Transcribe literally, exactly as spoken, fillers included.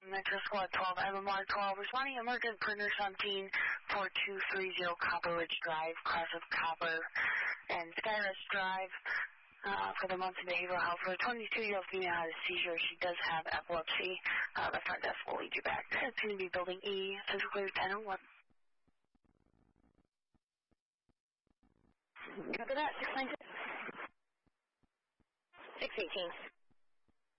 Metro Squad twelve, M M R twelve, responding emergent printer seventeen four two three zero Copper Ridge Drive, class of Copper, and Skyrest Drive, uh, for the month of April. Health for a twenty-two-year-old female had a seizure. She does have epilepsy. Uh, the front desk will lead you back. It's going to be building E, central clear ten oh one. Copy that, six nine six. six eighteen.